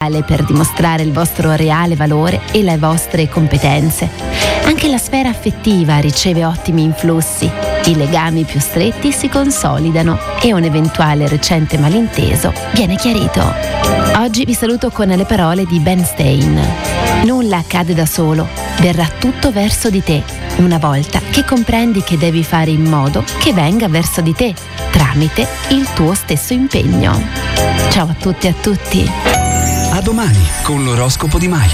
per dimostrare il vostro reale valore e le vostre competenze. Anche la sfera affettiva riceve ottimi influssi, i legami più stretti si consolidano e un eventuale recente malinteso viene chiarito. Oggi vi saluto con le parole di Ben Stein. Nulla accade da solo, verrà tutto verso di te, una volta che comprendi che devi fare in modo che venga verso di te, tramite il tuo stesso impegno. Ciao a tutti e a tutti. A domani con l'oroscopo di Maya.